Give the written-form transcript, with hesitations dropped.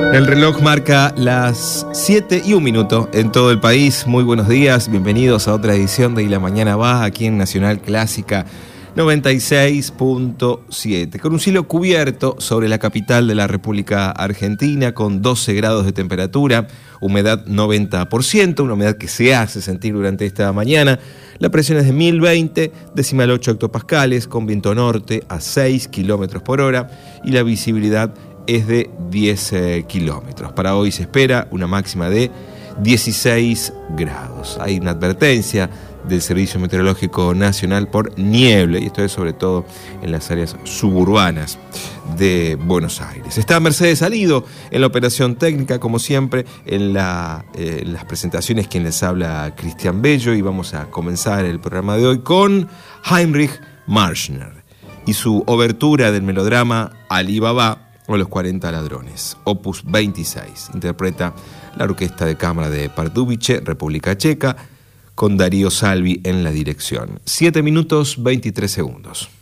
El reloj marca las 7:01 en todo el país. Muy buenos días, bienvenidos a otra edición de Y la Mañana Va, aquí en Nacional Clásica 96.7. Con un cielo cubierto sobre la capital de la República Argentina, con 12 grados de temperatura, humedad 90%, una humedad que se hace sentir durante esta mañana. La presión es de 1020, 8 hectopascales, con viento norte a 6 kilómetros por hora y la visibilidad es de 10 kilómetros. Para hoy se espera una máxima de 16 grados. Hay una advertencia del Servicio Meteorológico Nacional por niebla, y esto es sobre todo en las áreas suburbanas de Buenos Aires. Está Mercedes Salido en la operación técnica, como siempre, en las presentaciones quien les habla, Cristian Bello, y vamos a comenzar el programa de hoy con Heinrich Marschner y su obertura del melodrama Ali Baba o Los 40 ladrones, opus 26. Interpreta la Orquesta de Cámara de Pardubice, República Checa, con Darío Salvi en la dirección. 7 minutos 23 segundos.